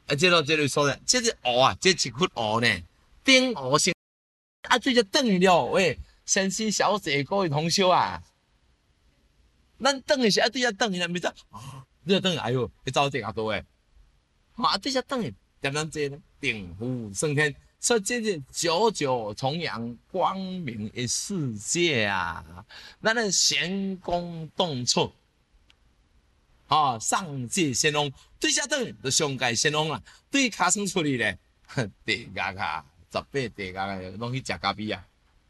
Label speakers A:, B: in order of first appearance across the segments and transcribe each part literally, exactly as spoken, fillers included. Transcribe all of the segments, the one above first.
A: 啊，这个这个说的，这是湖啊，这一窟湖呢，顶湖先啊，最就等于了喂，先生小姐各位同修啊，咱等的是啊，对下等的，咪只，你要等哎呦，你走这个多诶，啊，对下等的，点样这呢？鼎湖升天，所以这是九九重阳，光明的世界啊，咱的仙公动处。啊，上界仙翁对下等就上界仙翁啦，对卡生出去咧，地价卡十八地价个拢去食咖啡啊！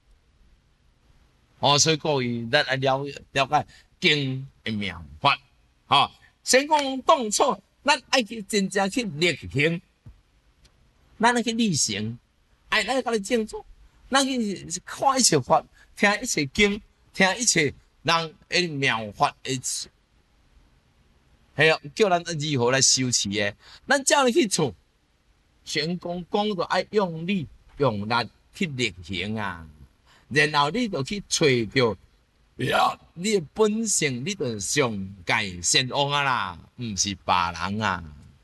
A: 哦，所以各位咱来了了解经的妙法，哈，仙公动处，咱爱去真正去力行，咱爱去力行，爱咱甲你正做，咱去看一切法，听一切经，听一切人的妙法的。系啊，叫咱如何来修持的？咱叫你去做，成功讲就爱用力用力去力行啊，然后你就去找到呀，你的本性，你就上界仙翁啊啦，唔是别人啊。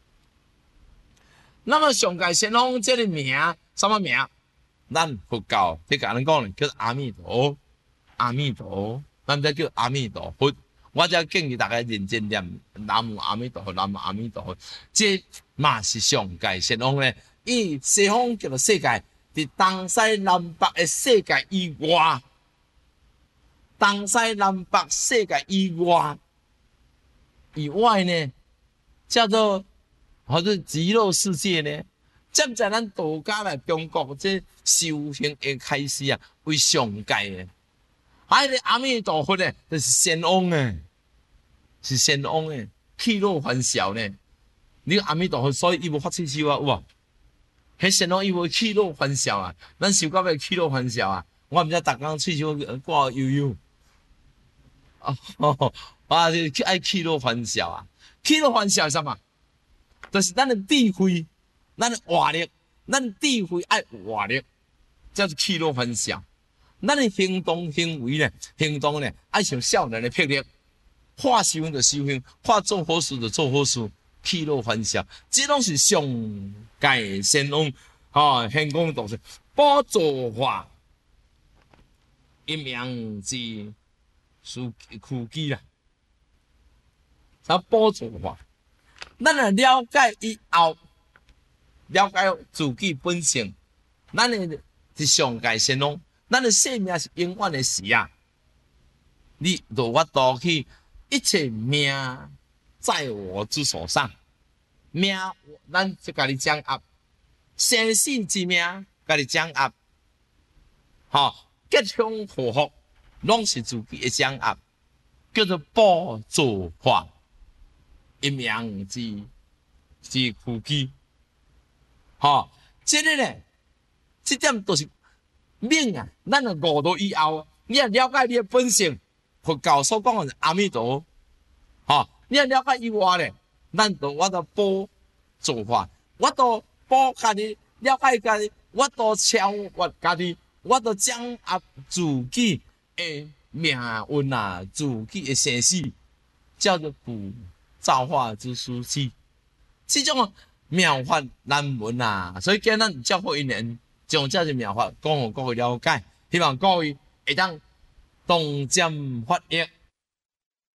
A: 那么上界仙翁这个名什么名？咱佛教你甲人讲咧，叫阿弥陀，阿弥陀，咱再叫阿弥陀佛。我只建议大家认真念南无阿弥陀佛，南无阿弥陀佛，这嘛是上界仙翁咧。以西方叫做世界，伫东西南北的世界以外，东西南北世界以外以外呢，叫做或者极乐世界呢。接在咱道家来中国，这修行的开始啊，为上界的。哎，你阿弥陀佛咧，就是仙翁诶，是仙翁诶，气若欢笑呢。你阿弥陀佛，所以伊无发气手啊，有无？迄仙翁伊无气若欢笑啊，咱修到尾气若欢笑啊。我毋知逐工喙手挂悠悠，啊，啊，就爱气若欢笑啊。气若欢笑是啥嘛？就是咱的智慧，咱的活力，咱智慧爱活力，叫做气若欢笑。咱的行动行为咧，行动咧爱像少年的魄力，化修行就修行，化做好事就做好事，气若欢笑，这拢是上界仙翁啊，天公道士宝座化，一名之属苦机啦，啥宝座化？咱来了解以后，了解自己本性，咱的是上界仙翁。咱的生命是永远的事啊！你就法度去，一切命在我之手上，命咱就甲你掌握，生死之命甲你掌握，吼，吉凶祸福拢是自己的掌握，叫做宝座化，一命之之苦机，吼，这个呢，这点都是。命啊，咱啊悟到以后，你也了解你的本性，佛教所讲的阿弥陀，吼，你也了解以外咧，咱就我都保做法，我都保家己了解家己，我都超越家己，我都掌握自己的命运啊，自己的生死，叫做古造化之书记，这种妙法难闻啊，所以今咱教会一年。将这些妙法讲互各位了解，希望各位会当洞见法益。